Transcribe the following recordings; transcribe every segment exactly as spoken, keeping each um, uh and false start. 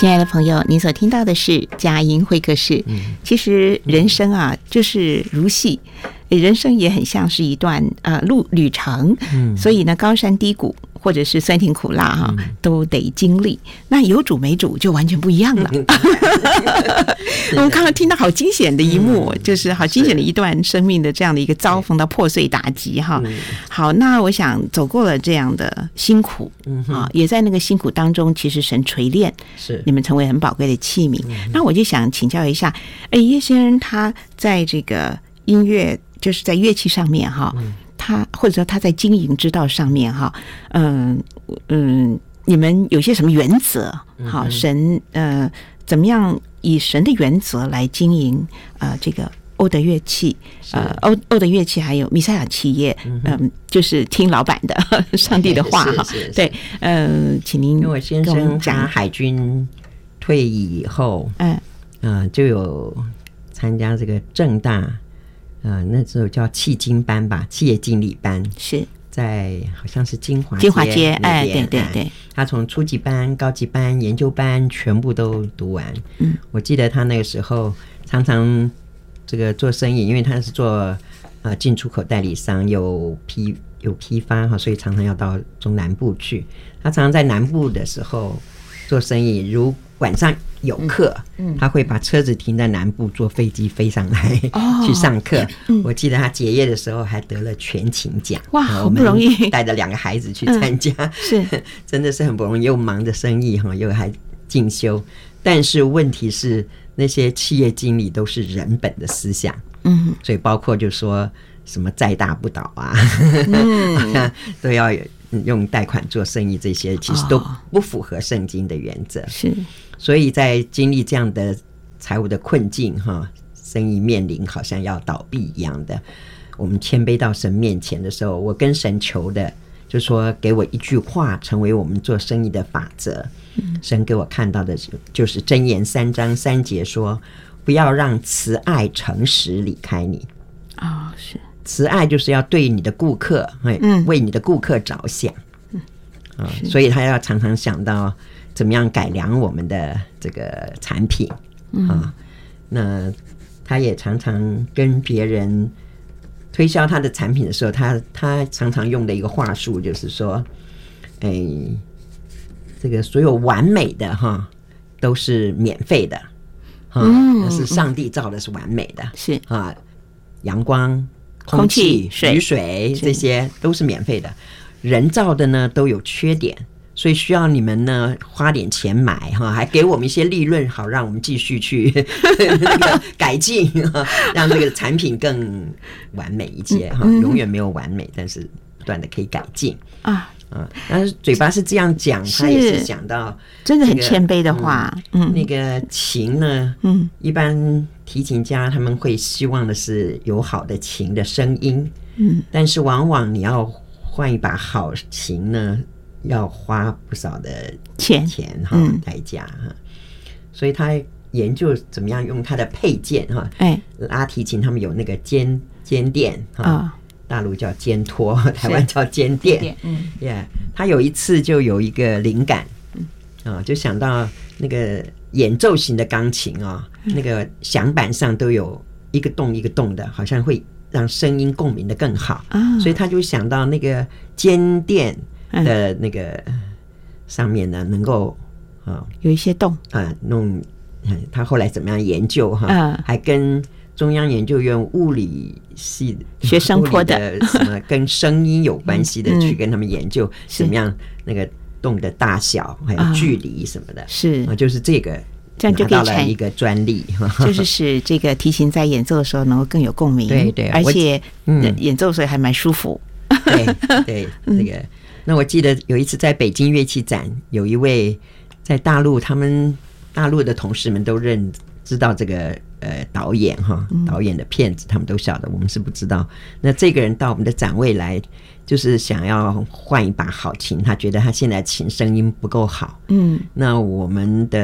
亲爱的朋友，您所听到的是佳音会客室。其实人生啊，就是如戏，人生也很像是一段呃路旅程，所以呢，高山低谷或者是酸甜苦辣哈、啊，都得经历。那有主没主就完全不一样了。我们刚刚听到好惊险的一幕，就是好惊险的一段生命的这样的一个遭逢到破碎打击哈。好，那我想走过了这样的辛苦啊，也在那个辛苦当中，其实神锤炼，是你们成为很宝贵的器皿。那我就想请教一下，哎，叶先生他在这个音乐，就是在乐器上面哈。他或者说他在经营之道上面哈，嗯嗯，你们有些什么原则？好，神呃怎么样以神的原则来经营呃这个欧德乐器，呃欧欧德乐器还有弥赛亚企业，嗯、呃，就是听老板的上帝的话哈。对，呃，请您因为我先生他海军退役以后，嗯嗯、呃，就有参加这个政大。呃，那时候叫企经班吧，企业经理班， 是在好像是金华街金华街，哎，对对对， 他从初级班、高级班、研究班全部都读完。嗯，我记得他那个时候常常这个做生意，因为他是做呃进出口代理商，有批有批发哈，所以常常要到中南部去。他常常在南部的时候做生意，如晚上有课、嗯嗯、他会把车子停在南部，坐飞机飞上来、哦、去上课、嗯、我记得他结业的时候还得了全勤奖。 哇，好不容易， 带着两个孩子去参加、嗯、是真的是很不容易，又忙着生意又还进修。但是问题是那些企业经理都是人本的思想，嗯，所以包括就说什么再大不倒啊、嗯、都要用贷款做生意，这些其实都不符合圣经的原则、哦、是，所以在经历这样的财务的困境哈，生意面临好像要倒闭一样的，我们谦卑到神面前的时候，我跟神求的就是说给我一句话成为我们做生意的法则、嗯、神给我看到的就是箴言三章三节说，不要让慈爱诚实离开你啊、哦，是慈爱就是要对你的顾客、嗯、为你的顾客着想、嗯啊、所以他要常常想到怎么样改良我们的这个产品、嗯啊、那他也常常跟别人推销他的产品的时候，他他常常用的一个话术就是说，哎，这个所有完美的哈都是免费的，啊、嗯，是上帝造的是完美的，是啊，阳光、空气、雨水这些都是免费的，人造的呢都有缺点，所以需要你们呢花点钱买哈，还给我们一些利润，好让我们继续去那个改进，让这个产品更完美一些哈。永远没有完美，但是不断的可以改进啊。啊，但是嘴巴是这样讲，他也是讲到、 这个、真的很谦卑的话。 嗯，嗯那个琴呢，嗯，一般提琴家他们会希望的是有好的琴的声音，嗯，但是往往你要换一把好琴呢，要花不少的钱钱哈、嗯、代价哈，所以他研究怎么样用他的配件哈，哎，拉提琴他们有那个肩肩垫哈。哦，大陆叫肩托，台湾叫肩垫。嗯 yeah, 他有一次就有一个灵感、嗯哦、就想到那个演奏型的钢琴啊、哦嗯，那个响板上都有一个洞一个洞的，好像会让声音共鸣的更好、哦、所以他就想到那个肩垫的那个上面呢，能够、哦、 有一些洞啊，弄他后来怎么样研究哈、嗯，还跟中央研究院物理系学生坡的什么跟声音有关系的去跟他们研究怎么样那个洞的大小还有距离什么的，是、啊、就是这个这样就可以拿到了一个专利， 就是使这个提琴在演奏的时候能够更有共鸣， 对对， 而且演奏的时候还蛮舒服。 对对，这个那我记得有一次在北京乐器展，有一位在大陆，他们大陆的同事们都认知道这个呃导演哈，导演的片子他们都晓得，我们是不知道。那这个人到我们的展位来，就是想要换一把好琴，他觉得他现在琴声音不够好。嗯，那我们的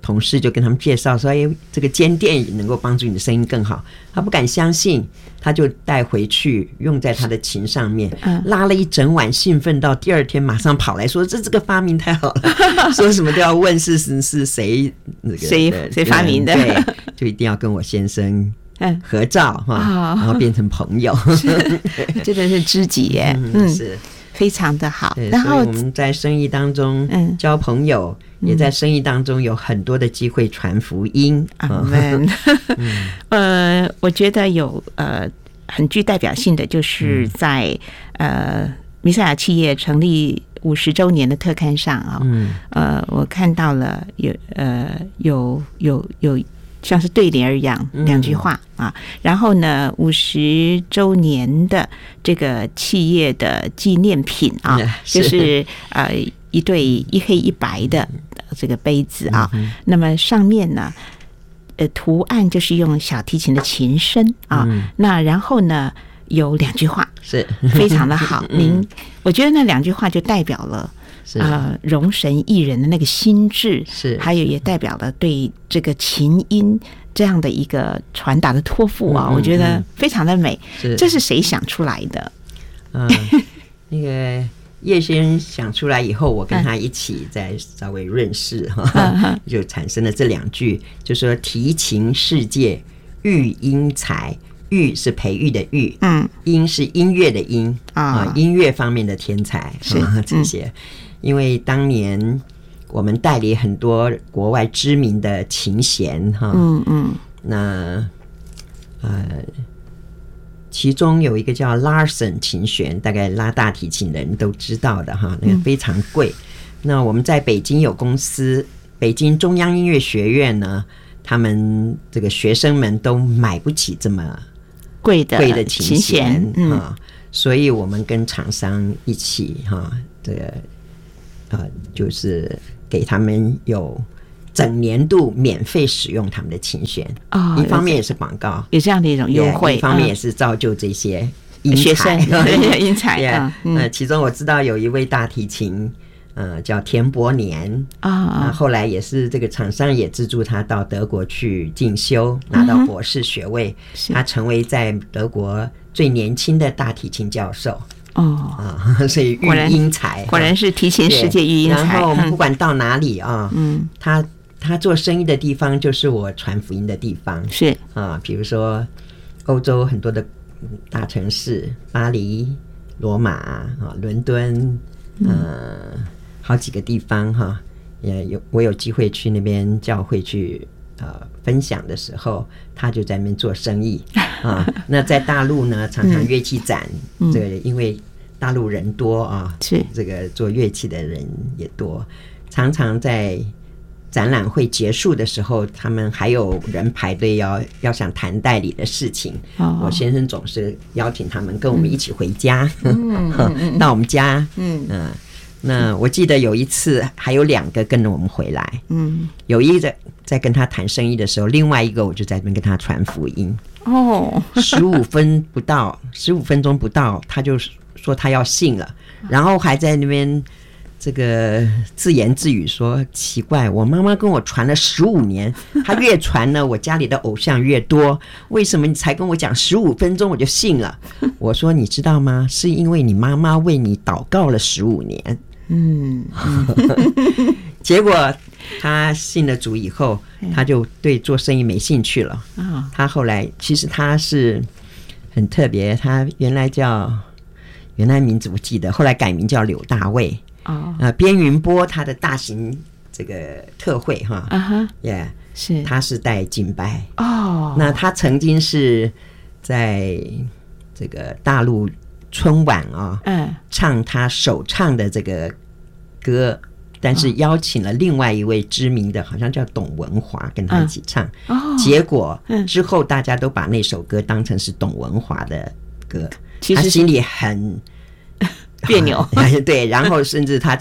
同事就跟他们介绍说，哎，这个尖垫也能够帮助你的声音更好。他不敢相信，他就带回去用在他的琴上面，拉了一整晚，兴奋到第二天马上跑来说，这这个发明太好了，说什么都要问是是是谁那个谁谁发明的， 对，就一定要跟我先生合照哈，然后变成朋友， 真的是知己耶，嗯，是。非常的好， 然后我们在生意当中交朋友，嗯、也在生意当中有很多的机会传福音。 阿们，呃，我觉得有呃很具代表性的，就是在、嗯、呃弥赛亚企业成立五十周年的特刊上啊、哦，嗯、呃，我看到了有呃有有有。像是对联一样两句话、嗯、啊，然后呢，五十周年的这个企业的纪念品啊，嗯、就是呃一对一黑一白的这个杯子啊，嗯、那么上面呢，呃图案就是用小提琴的琴声啊，嗯、那然后呢有两句话是非常的好，您、嗯、我觉得那两句话就代表了。呃，容神益人的那个心智，是还有也代表了对这个琴音这样的一个传达的托付啊，嗯嗯嗯我觉得非常的美。是这是谁想出来的？ 嗯、呃，那个叶先生想出来以后，我跟他一起再稍微认识哈，嗯、就产生了这两句，就说提琴世界育英才。育是培育的育，嗯，音是音乐的音啊、哦，音乐方面的天才是、啊、这些。嗯、因为当年我们代理很多国外知名的琴弦哈，嗯嗯，那呃，其中有一个叫 Larson 琴弦，大概拉大提琴的人都知道的哈，那个非常贵。嗯、那我们在北京有公司，北京中央音乐学院呢，他们这个学生们都买不起这么。 贵的贵的琴弦、嗯啊、所以我们跟厂商一起哈、啊，这个呃，就是给他们有整年度免费使用他们的琴弦、哦、一方面也是广告， 有这样的一种优惠， 一方面也是造就这些英才学生英才。 yeah, 嗯、呃，其中我知道有一位大提琴。呃，叫田伯年啊，后来也是这个厂商也资助他到德国去进修，拿到博士学位，嗯、他成为在德国最年轻的大提琴教授哦啊，所以育英才， 果然是提琴世界育英才。 然后我们不管到哪里啊，嗯，他他做生意的地方就是我传福音的地方，是啊，比如说欧洲很多的大城市，巴黎、罗马啊、伦敦，呃。嗯好几个地方哈，也有我有机会去那边教会去呃分享的时候，他就在那边做生意啊。那在大陆呢，常常乐器展，嗯、这个因为大陆人多啊，是这个做乐器的人也多，常常在展览会结束的时候，他们还有人排队要要想谈代理的事情。哦、我先生总是邀请他们跟我们一起回家，嗯嗯、到我们家，嗯嗯。呃那我记得有一次还有两个跟着我们回来，嗯，有一个在跟他谈生意的时候，另外一个我就在那边跟他传福音。哦，十五分不到，十五分钟不到，他就说他要信了，然后还在那边这个自言自语说：“奇怪，我妈妈跟我传了十五年，她越传呢，我家里的偶像越多，为什么你才跟我讲十五分钟我就信了？”我说：“你知道吗？是因为你妈妈为你祷告了十五年。”嗯，结果他信了主以后，他就对做生意没兴趣了。他后来其实他是很特别，他原来叫原来名字不记得，后来改名叫柳大卫。哦，呃，边云波他的大型这个特会哈，啊哈，耶，是他是带敬拜哦。那他曾经是在这个大陆春晚啊，嗯，唱他首唱的这个歌，但是邀请了另外一位知名的，好像叫董文华跟他一起唱。嗯、哦，结果之后大家都把那首歌当成是董文华的歌，其实他心里很别扭。对，然后甚至他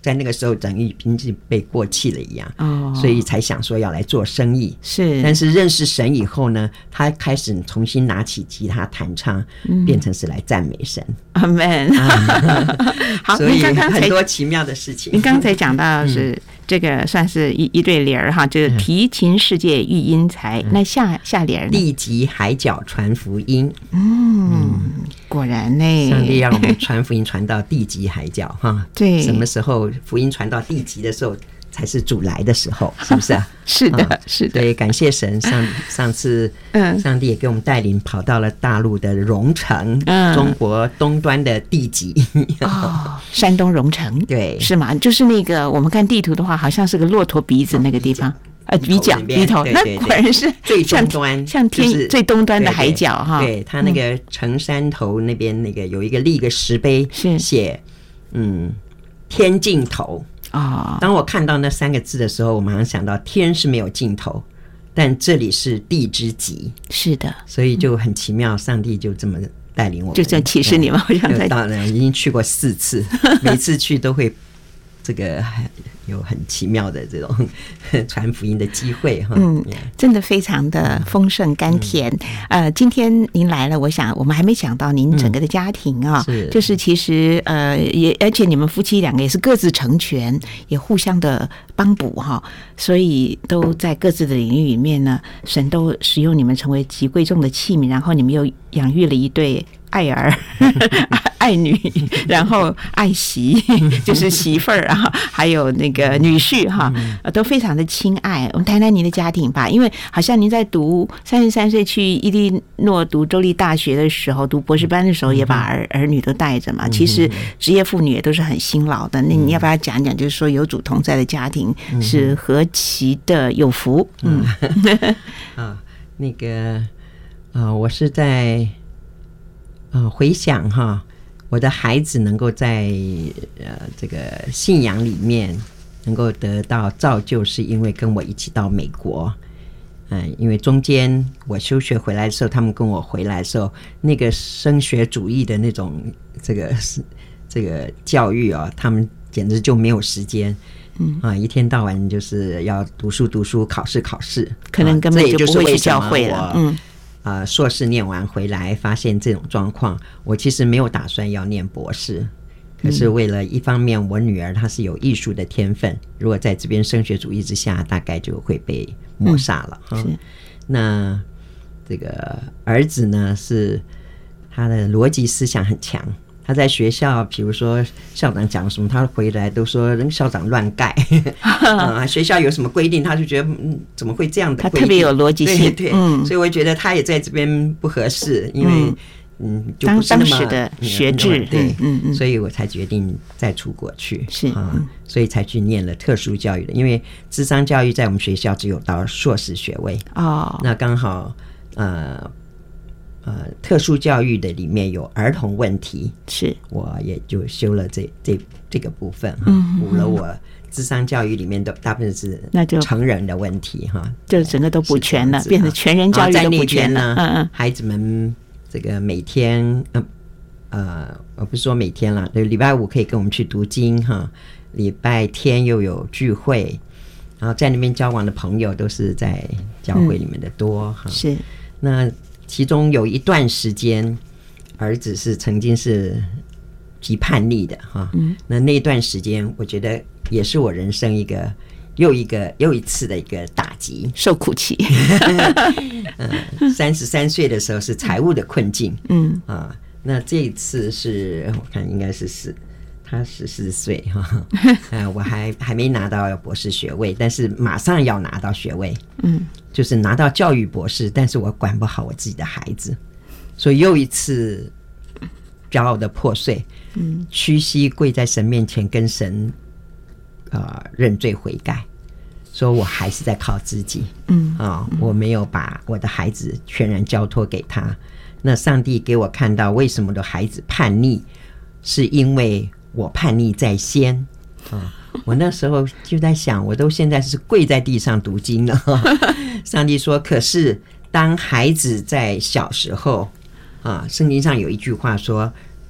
在那个时候等于已经被过气了一样，哦，所以才想说要来做生意。 是， 但是认识神以后呢，他开始重新拿起吉他弹唱，嗯，变成是来赞美神。 阿门。好， 所以很多奇妙的事情。 您刚才讲到的是。嗯，这个算是一一对联儿哈，就是提琴世界育英才。嗯，那下下联呢？地极海角传福音。 嗯，嗯果然呢， 上帝让我们传福音传到地极海角哈。对，什么时候福音传到地极的时候，才是主来的时候，是不是啊？ 是的，啊，是的。 对，感谢神，上上次，嗯，上帝也给我们带领跑到了大陆的荣城，嗯，中国东端的地极。 哦，山东荣城， 对， 是吗？就是那个我们看地图的话，好像是个骆驼鼻子那个地方。呃，鼻角鼻头，那果然是最东端， 像天最东端的海角哈。 对，它那个城山头那边那个有一个立一个石碑，是写嗯天尽头。哦，当我看到那三个字的时候，我马上想到天是没有尽头，但这里是地之极。 是的， 所以就很奇妙，上帝就这么带领我们， 就这启示你们。好像当然已经去过四次，每次去都会这个有很奇妙的这种传福音的机会哈。 嗯，真的非常的丰盛甘甜。嗯、呃，今天您来了，我想我们还没想到您整个的家庭啊，嗯、是就是其实呃也而且你们夫妻两个也是各自成全，也互相的帮补哈，所以都在各自的领域里面呢，神都使用你们成为极贵重的器皿，然后你们又养育了一对爱儿爱女，然后爱媳就是媳妇儿啊，还有那个女婿哈，都非常的亲爱。我们谈谈您的家庭吧，因为好像您在读三十三岁去伊利诺读州立大学的时候，读博士班的时候，也把儿儿女都带着嘛。其实职业妇女也都是很辛劳的。那你要不要讲讲，就是说有主同在的家庭是何其的有福？嗯， 啊，那个啊，我是在。呃，回想哈，我的孩子能够在呃这个信仰里面能够得到造就，是因为跟我一起到美国。嗯、呃，因为中间我休学回来的时候，他们跟我回来的时候，那个升学主义的那种这个这个教育啊，他们简直就没有时间。嗯啊，一天到晚就是要读书读书，考试考试， 可能根本就不会去教会了。嗯。 呃，硕士念完回来，发现这种状况，我其实没有打算要念博士，可是为了一方面，我女儿她是有艺术的天分，如果在这边升学主义之下，大概就会被抹杀了。嗯嗯、那这个儿子呢，是他的逻辑思想很强。他在学校，比如说校长讲什么，他回来都说人校长乱盖、嗯。学校有什么规定，他就觉得、嗯、怎么会这样的规定？ 他特别有逻辑性， 对对、嗯，所以我觉得他也在这边不合适，因为嗯，嗯就不是那么当时的学制， 对，嗯嗯，所以我才决定再出国去，是啊、嗯，所以才去念了特殊教育的，因为諮商教育在我们学校只有到硕士学位哦，那刚好呃。呃，特殊教育的里面有儿童问题，是我也就修了这这这个部分哈，补、嗯、了我諮商教育里面的大部分是成人的问题哈， 就整个都补全了，变成全人教育都补全了。 嗯嗯，孩子们这个每天呃呃，我不是说每天啦，礼拜五可以跟我们去读经哈，礼拜天又有聚会，然后在那边交往的朋友都是在教会里面的多哈、嗯，是那。其中有一段时间，儿子是曾经是极叛逆的哈、嗯，那那段时间，我觉得也是我人生一个又一个又一次的一个打击， 受苦期。 嗯，三十三岁的时候是财务的困境，嗯啊，那这一次是我看应该是是他十四岁哈，呃，我还还没拿到博士学位，但是马上要拿到学位，嗯。就是拿到教育博士，但是我管不好我自己的孩子，所以又一次骄傲的破碎，嗯，屈膝跪在神面前跟神呃认罪悔改，说我还是在靠自己，嗯啊、呃，我没有把我的孩子全然交托给他。那上帝给我看到为什么的孩子叛逆，是因为我叛逆在先啊。呃我那时候就在想，我都现在是跪在地上读经了。上帝说，可是当孩子在小时候啊，圣经上有一句话说，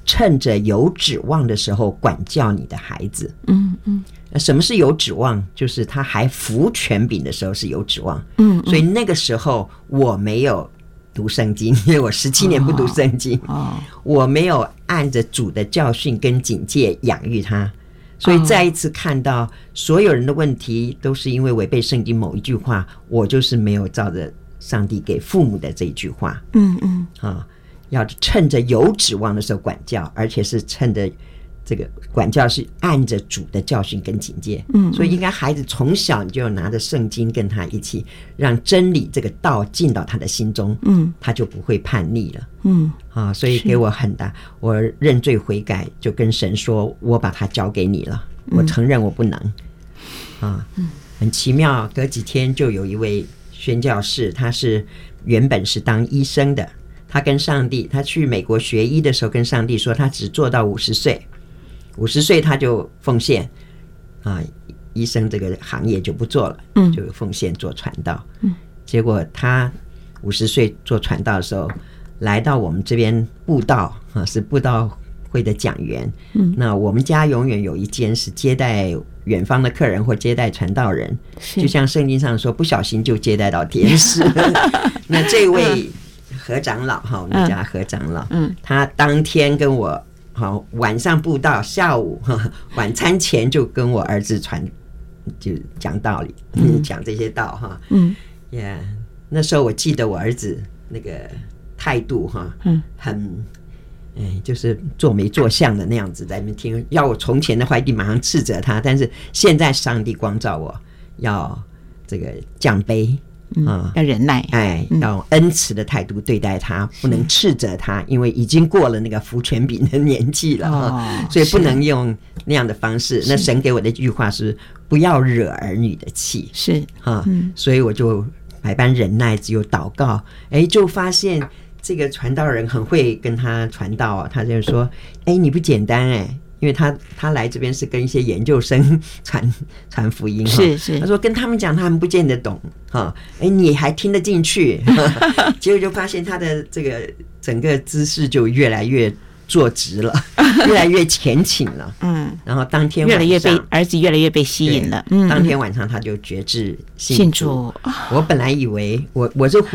趁着有指望的时候管教你的孩子。 嗯嗯， 什么是有指望？就是他还服权柄的时候是有指望。 嗯， 所以那个时候我没有读圣经，因为我十七年不读圣经。 哦， 我没有按着主的教训跟警戒养育他。所以再一次看到所有人的问题都是因为违背圣经某一句话，我就是没有照着上帝给父母的这一句话。 嗯嗯， 啊，要趁着有指望的时候管教，而且是趁着这个管教是按着主的教训跟警戒。嗯，所以应该孩子从小你就拿着圣经跟他一起，让真理这个道进到他的心中。嗯，他就不会叛逆了。嗯，啊，所以给我很大，我认罪悔改，就跟神说，我把他交给你了，我承认我不能。啊，很奇妙，隔几天就有一位宣教士，他是原本是当医生的，他跟上帝，他去美国学医的时候跟上帝说，他只做到五十岁，五十岁他就奉献啊，医生这个行业就不做了，嗯，就奉献做传道。嗯，结果他五十岁做传道的时候，来到我们这边布道啊，是布道会的讲员。嗯，那我们家永远有一间是接待远方的客人或接待传道人，就像圣经上说，不小心就接待到天使。那这位何长老哈，我们家何长老，嗯，他当天跟我好晚上布道，下午晚餐前就跟我儿子传，就讲道理，嗯，讲这些道哈，嗯，呀，那时候我记得我儿子那个态度哈，嗯，很。哎，就是做没做相的那样子在那边听，要我从前的话一定马上斥责他，但是现在上帝光照我要这个降卑啊， 嗯，要忍耐， 哎，要恩慈的态度对待他，不能斥责他，因为已经过了那个服权柄的年纪了，哦，所以不能用那样的方式。那神给我的一句话是不要惹儿女的气， 是啊，嗯，所以我就百般忍耐，只有祷告，哎，就发现这个传道人很会跟他传道啊，他就说：“哎，你不简单哎，因为他他来这边是跟一些研究生传传福音， 是是。 他说跟他们讲，他们不见得懂哈，哎，你还听得进去，结果就发现他的这个整个姿势就越来越坐直了，越来越前倾了，嗯，然后当天晚上越来越被儿子越来越被吸引了，嗯， 当天晚上他就决志信主。我本来以为我我是